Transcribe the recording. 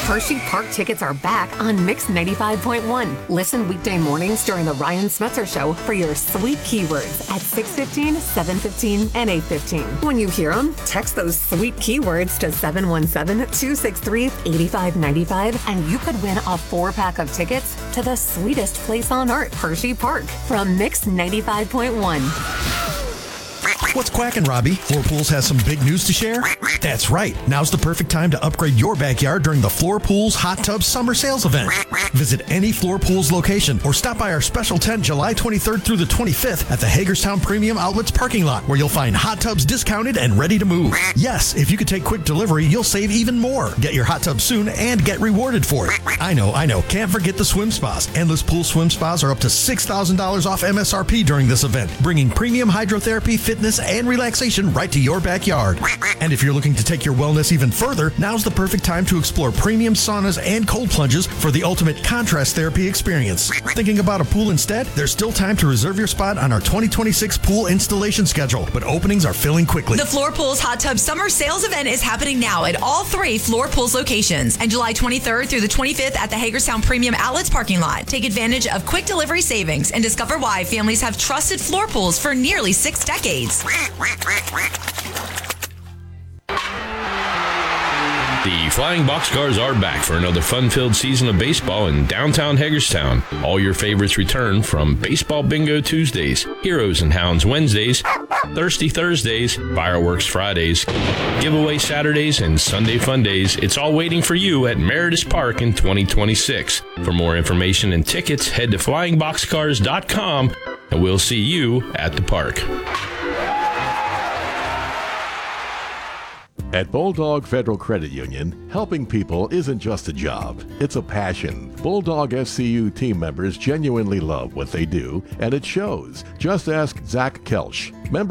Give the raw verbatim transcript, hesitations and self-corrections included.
Hershey Park tickets are back on Mix ninety-five point one. Listen weekday mornings during the Ryan Smetzer Show for your sweet keywords at six fifteen, seven fifteen, and eight fifteen. When you hear them, text those sweet keywords to seven one seven, two six three, eight five nine five and you could win a four-pack of tickets to the sweetest place on earth, Hershey Park, from Mix ninety-five point one. What's quacking, Robbie? Floor Pools has some big news to share? That's right. Now's the perfect time to upgrade your backyard during the Floor Pools Hot Tub Summer Sales Event. Visit any Floor Pools location or stop by our special tent July twenty-third through the twenty-fifth at the Hagerstown Premium Outlets parking lot, where you'll find hot tubs discounted and ready to move. Yes, if you could take quick delivery, you'll save even more. Get your hot tub soon and get rewarded for it. I know, I know. Can't forget the swim spas. Endless Pool swim spas are up to six thousand dollars off M S R P during this event, bringing premium hydrotherapy, fitness, and relaxation right to your backyard. And if you're looking to take your wellness even further, now's the perfect time to explore premium saunas and cold plunges for the ultimate contrast therapy experience. Thinking about a pool instead? There's still time to reserve your spot on our twenty twenty-six pool installation schedule, but openings are filling quickly. The Floor Pools Hot Tub Summer Sales Event is happening now at all three Floor Pools locations, and July twenty-third through the twenty-fifth at the Hagerstown Premium Outlets parking lot. Take advantage of quick delivery savings and discover why families have trusted Floor Pools for nearly six decades. The Flying Boxcars are back for another fun-filled season of baseball in downtown Hagerstown. All your favorites return, from Baseball Bingo Tuesdays, Heroes and Hounds Wednesdays, Thirsty Thursdays, Fireworks Fridays, Giveaway Saturdays, and Sunday Fun Days. It's all waiting for you at Meredith Park in twenty twenty-six. For more information and tickets, head to flying boxcars dot com, and we'll see you at the park. At Bulldog Federal Credit Union, helping people isn't just a job, it's a passion. Bulldog F C U team members genuinely love what they do, and it shows. Just ask Zach Kelch. Member